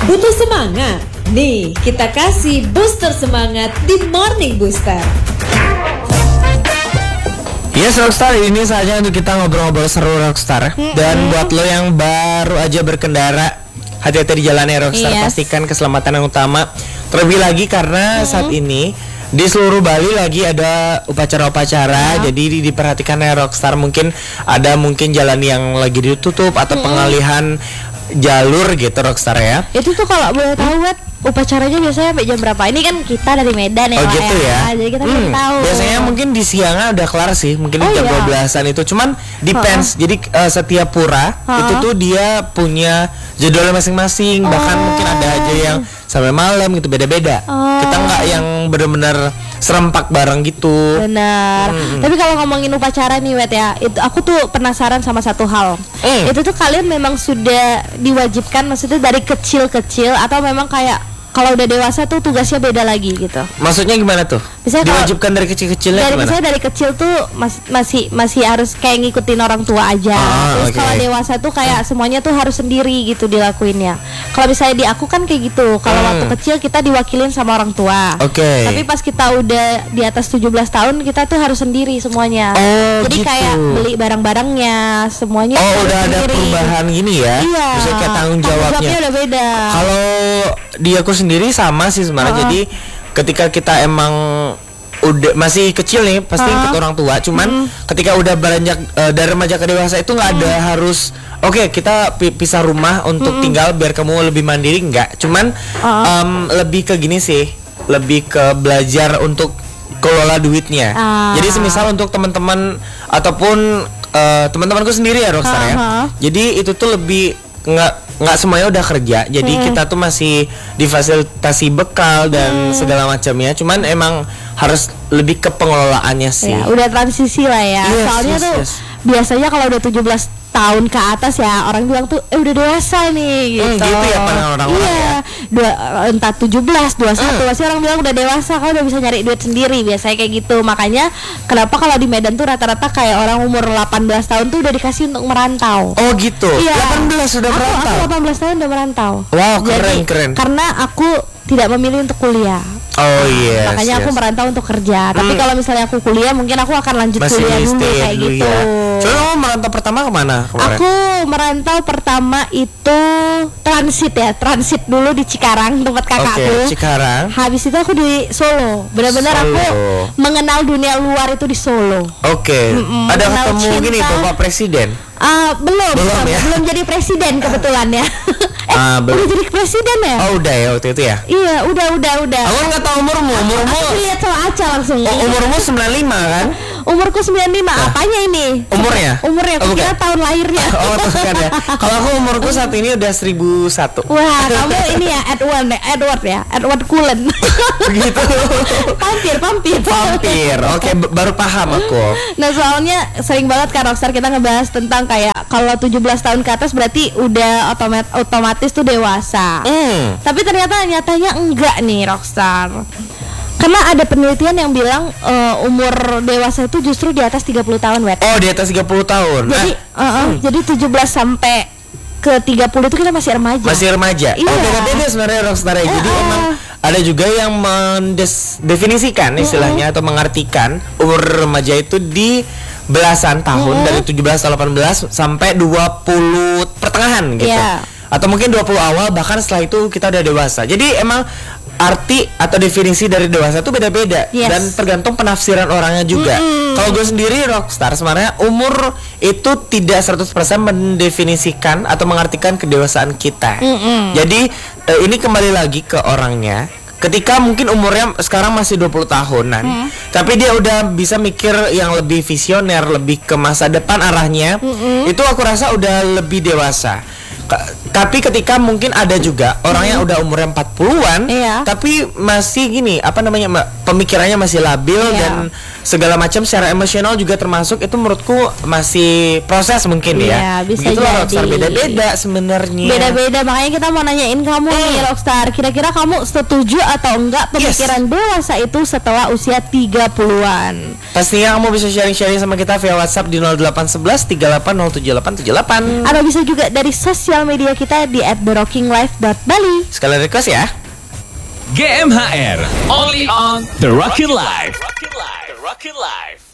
Butuh semangat? Nih, kita kasih booster semangat di Morning Booster. Yes Rockstar, ini saatnya untuk kita ngobrol-ngobrol seru Rockstar. Dan buat lo yang baru aja berkendara, hati-hati di jalan ya Rockstar. Pastikan keselamatan yang utama. Terlebih lagi karena saat ini di seluruh Bali lagi ada upacara-upacara. Jadi diperhatikan ya Rockstar. Mungkin jalan yang lagi ditutup atau pengalihan jalur gitu Rockstar ya. Itu tuh kalau boleh tahu upacaranya biasanya sampai jam berapa? Ini kan kita dari Medan ya. Oh gitu ya. Jadi kita belum tahu. Biasanya mungkin di siangnya udah kelar sih, mungkin jam 12-an itu. Cuman depends. Jadi setiap pura itu tuh dia punya jadwalnya masing-masing. Bahkan mungkin ada aja yang sampai malam gitu, beda-beda. Kita nggak yang benar-benar serempak bareng gitu. Benar. Tapi kalau ngomongin upacara nih Wet ya, itu aku tuh penasaran sama satu hal. Itu tuh kalian memang sudah diwajibkan, maksudnya dari kecil-kecil atau memang kayak kalau udah dewasa tuh tugasnya beda lagi gitu? Maksudnya gimana tuh? Misalnya diwajibkan dari kecil-kecilnya gimana? Misalnya dari kecil tuh masih harus kayak ngikutin orang tua aja. Terus kalau dewasa tuh kayak semuanya tuh harus sendiri gitu dilakuinnya. Kalau misalnya di aku kan kayak gitu. Kalau waktu kecil kita diwakilin sama orang tua. Tapi pas kita udah di atas 17 tahun kita tuh harus sendiri semuanya. Jadi gitu. kayak beli barang-barangnya semuanya. Udah sendiri. ada perubahan gini ya? Iya. Misalnya kayak tanggung jawabnya udah beda. Kalau di aku sendiri sama sih sebenarnya. Jadi ketika kita emang udah masih kecil nih pasti ikut orang tua. Cuman ketika udah beranjak dari remaja ke dewasa itu nggak ada harus kita pisah rumah untuk tinggal biar kamu lebih mandiri, nggak. Cuman lebih ke gini sih, lebih ke belajar untuk kelola duitnya. Jadi semisal untuk teman-teman ataupun teman-temanku sendiri ya Rockstar ya. Jadi itu tuh lebih nggak semuanya udah kerja, jadi kita tuh masih difasilitasi bekal dan segala macamnya. Cuman emang harus lebih ke pengelolaannya sih. Ya, udah transisi lah ya. Soalnya tuh biasanya kalau udah 17 tahun ke atas ya orang bilang tuh udah dewasa nih gitu. Gitu ya pandangan orang-orang ya. Entah 17, 21 pasti orang bilang udah dewasa, kalau udah bisa nyari duit sendiri, biasanya kayak gitu. Makanya kenapa kalau di Medan tuh rata-rata kayak orang umur 18 tahun tuh udah dikasih untuk merantau. Oh gitu. 18 sudah merantau. Aku 18 tahun udah merantau. Wow, keren. Karena aku tidak memilih untuk kuliah. Makanya aku merantau untuk kerja. Tapi kalau misalnya aku kuliah, mungkin aku akan lanjut kuliah dulu kayak gitu. Soalnya kamu merantau pertama kemana kemarin? Aku merantau pertama itu transit dulu di Cikarang, tempat kakakku. Cikarang. Habis itu aku di Solo. Benar-benar aku mengenal dunia luar itu di Solo. Ada ketemu gini Bapak Presiden? Belum jadi presiden kebetulan ya. Udah jadi presiden ya? Udah ya waktu itu ya? Iya, udah. Aku nggak tahu umurmu. Aku lihat sama Aca langsung. Umurmu 95 kan? Umurku 95. Apanya ini? Umurnya? Aku kira tahun lahirnya. Bukan ya. Kalau aku umurku saat ini udah 1001. Wah, kamu ini ya Edward Cullen. Begitu. Pampir. Oke, baru paham aku. Nah, soalnya sering banget kan Rockstar kita ngebahas tentang kayak kalau 17 tahun ke atas berarti udah otomatis tuh dewasa. Tapi nyatanya enggak nih Rockstar. Karena ada penelitian yang bilang umur dewasa itu justru di atas 30 tahun, Wet. Di atas 30 tahun. Jadi 17 sampai ke 30 itu kita masih remaja. Iya. Beda-beda sebenarnya Rockstar. Jadi emang ada juga yang mendefinisikan istilahnya atau mengartikan umur remaja itu di belasan tahun, dari 17 atau 18 sampai 20 pertengahan gitu. Atau mungkin 20 awal, bahkan setelah itu kita udah dewasa. Jadi emang arti atau definisi dari dewasa itu beda-beda dan tergantung penafsiran orangnya juga. Kalau gue sendiri Rockstar sebenarnya umur itu tidak 100% mendefinisikan atau mengartikan kedewasaan kita. Jadi ini kembali lagi ke orangnya. Ketika mungkin umurnya sekarang masih 20 tahunan, tapi dia udah bisa mikir yang lebih visioner, lebih ke masa depan arahnya, itu aku rasa udah lebih dewasa. Tapi ketika mungkin ada juga orang yang udah umurnya 40-an, tapi masih gini, pemikirannya masih labil dan segala macam secara emosional juga termasuk, itu menurutku masih proses mungkin ya. Bisa begitu jadi. Rockstar, beda-beda sebenarnya. Beda-beda, makanya kita mau nanyain kamu nih Rockstar, kira-kira kamu setuju atau enggak pemikiran dewasa itu setelah usia 30-an? Pastinya kamu bisa sharing-sharing sama kita via WhatsApp di 0811 3807 878. Atau bisa juga dari sosial sosial media kita di @therockinglife.bali. Sekali request ya. GMHR, only on The Rockin' Life.